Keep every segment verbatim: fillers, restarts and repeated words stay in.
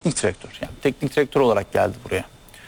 teknik direktör. Yani teknik direktör olarak geldi buraya.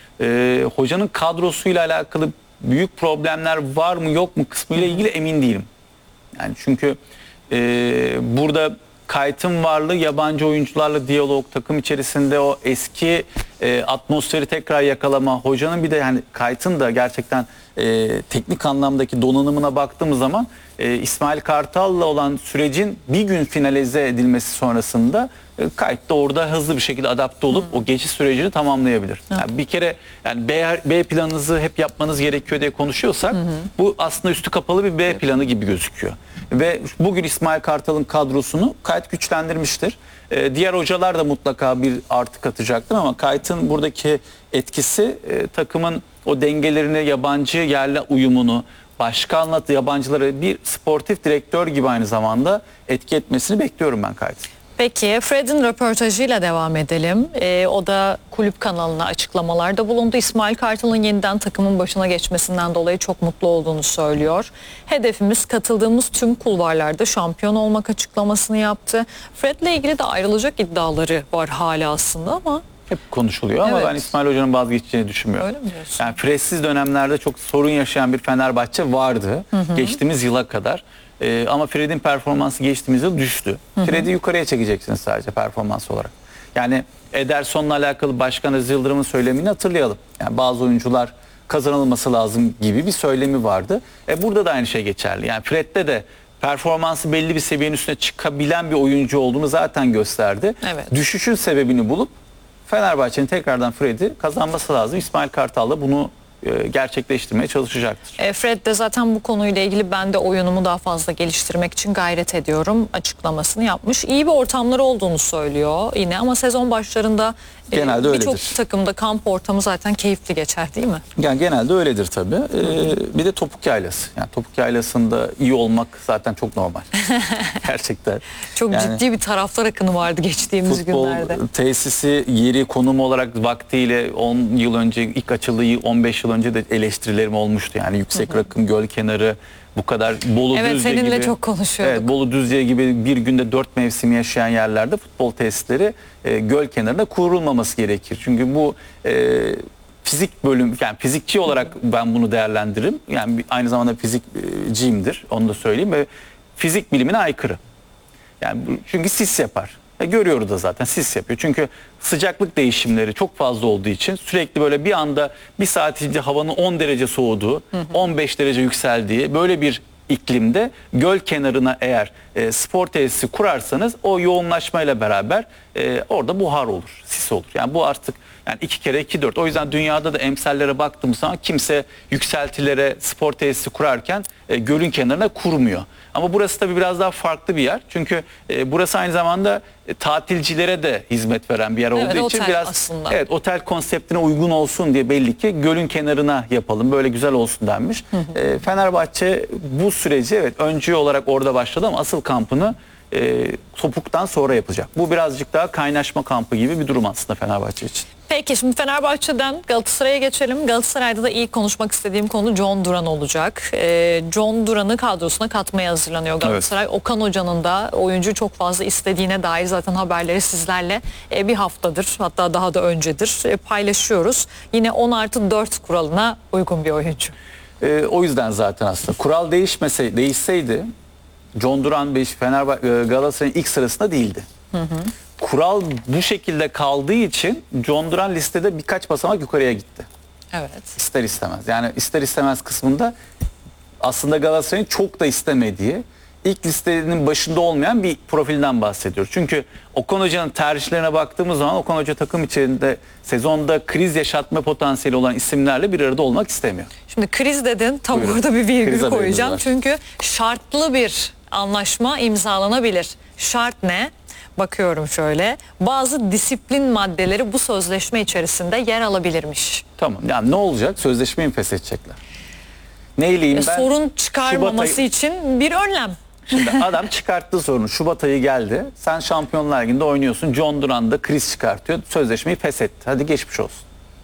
Ee, hocanın kadrosuyla alakalı büyük problemler var mı yok mu kısmıyla ilgili emin değilim. Yani çünkü e, burada Kayt'ın varlığı yabancı oyuncularla diyalog, takım içerisinde o eski e, atmosferi tekrar yakalama, hocanın bir de yani Kayt'ın da gerçekten e, teknik anlamdaki donanımına baktığımız zaman e, İsmail Kartal'la olan sürecin bir gün finalize edilmesi sonrasında e, Kayt da orada hızlı bir şekilde adapte olup Hı. o geçiş sürecini tamamlayabilir. Yani bir kere yani B, B planınızı hep yapmanız gerekiyor diye konuşuyorsak Hı. bu aslında üstü kapalı bir B planı gibi gözüküyor. Ve bugün İsmail Kartal'ın kadrosunu Kayt güçlendirmiştir. Ee, diğer hocalar da mutlaka bir artı katacaktır ama Kayt'ın buradaki etkisi e, takımın o dengelerini, yabancı yerle uyumunu, başkanla yabancıları bir sportif direktör gibi aynı zamanda etki etmesini bekliyorum ben Kayt'ın. Peki Fred'in röportajıyla devam edelim. Ee, o da kulüp kanalına açıklamalarda bulundu. İsmail Kartal'ın yeniden takımın başına geçmesinden dolayı çok mutlu olduğunu söylüyor. Hedefimiz katıldığımız tüm kulvarlarda şampiyon olmak açıklamasını yaptı. Fred'le ilgili de ayrılacak iddiaları var hala aslında ama... Hep konuşuluyor ama evet. ben İsmail Hoca'nın vazgeçeceğini düşünmüyorum. Öyle mi diyorsun? Yani Fred'siz dönemlerde çok sorun yaşayan bir Fenerbahçe vardı. Hı hı. Geçtiğimiz yıla kadar. Ee, ama Fred'in performansı geçtiğimiz yıl düştü. Fred'i yukarıya çekeceksiniz sadece performans olarak. Yani Ederson'la alakalı Başkan Aziz Yıldırım'ın söylemini hatırlayalım. Yani bazı oyuncular kazanılması lazım gibi bir söylemi vardı. E burada da aynı şey geçerli. Yani Fred'de de performansı belli bir seviyenin üstüne çıkabilen bir oyuncu olduğunu zaten gösterdi. Evet. Düşüşün sebebini bulup Fenerbahçe'nin tekrardan Fred'i kazanması lazım. İsmail Kartal da bunu gerçekleştirmeye çalışacaktır. E, Fred de zaten bu konuyla ilgili ben de oyunumu daha fazla geliştirmek için gayret ediyorum açıklamasını yapmış. İyi bir ortamları olduğunu söylüyor yine ama sezon başlarında genelde e, öyledir. Birçok takımda kamp ortamı zaten keyifli geçer değil mi? Yani genelde öyledir tabii. Ee, bir de topuk yaylası. Yani topuk yaylasında iyi olmak zaten çok normal. Gerçekten. Çok yani, ciddi bir taraftar akını vardı geçtiğimiz futbol günlerde. Tesisi, yeri, konumu olarak vaktiyle on yıl önce ilk açıldığı on beş yıl önce de eleştirilerim olmuştu. Yani yüksek hı hı. rakım, göl kenarı, bu kadar Bolu evet, Düzce seninle gibi. çok konuşuyorduk. Evet, Bolu Düzce gibi bir günde dört mevsim yaşayan yerlerde futbol tesisleri e, göl kenarında kurulmaması gerekir. Çünkü bu e, fizik bölüm, yani fizikçi olarak ben bunu değerlendiririm. Yani aynı zamanda fizikciyimdir, onu da söyleyeyim ve fizik bilimine aykırı. Yani çünkü sis yapar. E, görüyoruz da zaten sis yapıyor. Çünkü sıcaklık değişimleri çok fazla olduğu için sürekli böyle bir anda bir saat içinde havanın on derece soğuduğu, hı hı. on beş derece yükseldiği böyle bir iklimde göl kenarına eğer e, spor tesisi kurarsanız o yoğunlaşmayla beraber e, orada buhar olur, sis olur. Yani bu artık yani iki kere iki dört. O yüzden dünyada da emsallere baktığımız zaman kimse yükseltilere spor tesisi kurarken e, gölün kenarına kurmuyor. Ama burası tabii biraz daha farklı bir yer. Çünkü e, burası aynı zamanda e, tatilcilere de hizmet veren bir yer olduğu evet, için biraz aslında. Evet, otel konseptine uygun olsun diye belli ki gölün kenarına yapalım. Böyle güzel olsun denmiş. Hı hı. E, Fenerbahçe bu süreci evet öncü olarak orada başladı ama asıl kampını e, topuktan sonra yapacak. Bu birazcık daha kaynaşma kampı gibi bir durum aslında Fenerbahçe için. Peki şimdi Fenerbahçe'den Galatasaray'a geçelim. Galatasaray'da da ilk konuşmak istediğim konu John Duran olacak. Ee, John Duran'ı kadrosuna katmaya hazırlanıyor Galatasaray. Evet. Okan Hoca'nın da oyuncu çok fazla istediğine dair zaten haberleri sizlerle e, bir haftadır hatta daha da öncedir e, paylaşıyoruz. Yine on artı dört kuralına uygun bir oyuncu. E, o yüzden zaten aslında kural değişmese, değişseydi John Duran Fenerbahçe Galatasaray'ın ilk sırasında değildi. Hı hı. Kural bu şekilde kaldığı için John Duran listede birkaç basamak yukarıya gitti. Evet. İster istemez. Yani ister istemez kısmında aslında Galatasaray'ın çok da istemediği, ilk listenin başında olmayan bir profilden bahsediyoruz. Çünkü Okan Hoca'nın tercihlerine baktığımız zaman Okan Hoca takım içinde sezonda kriz yaşatma potansiyeli olan isimlerle bir arada olmak istemiyor. Şimdi kriz dedin, tam Buyurun. burada bir virgül Kriz koyacağım. Çünkü şartlı bir anlaşma imzalanabilir. Şart ne? Bakıyorum şöyle. Bazı disiplin maddeleri bu sözleşme içerisinde yer alabilirmiş. Tamam. Yani ne olacak? Sözleşmeyi mi feshedecekler? Neyleyim e, ben? Sorun çıkarmaması ayı... için bir önlem. Şimdi adam çıkarttı sorunu. Şubat ayı geldi. Sen Şampiyonlar Ligi'nde oynuyorsun. John Duran da kriz çıkartıyor. Sözleşmeyi feshetti. Hadi geçmiş olsun.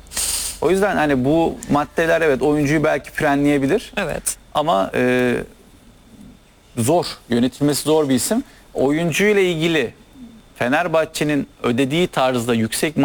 O yüzden hani bu maddeler evet oyuncuyu belki frenleyebilir. Evet. Ama e, zor. Yönetilmesi zor bir isim. Oyuncuyla ilgili Fenerbahçe'nin ödediği tarzda yüksek